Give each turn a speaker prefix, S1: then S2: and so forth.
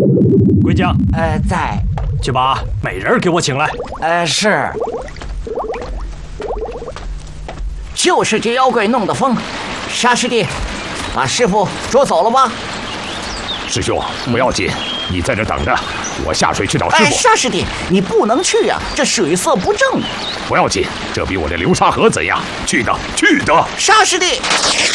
S1: 龟将，
S2: 在。
S1: 去把美人给我请来。
S2: 是。就是这妖怪弄的疯。沙师弟，把师傅捉走了吧？
S3: 师兄，不要紧，你在这等着，我下水去找师傅。
S2: 沙师弟，你不能去呀，这水色不正。
S3: 不要紧，这比我这流沙河怎样？去的。
S2: 沙师弟。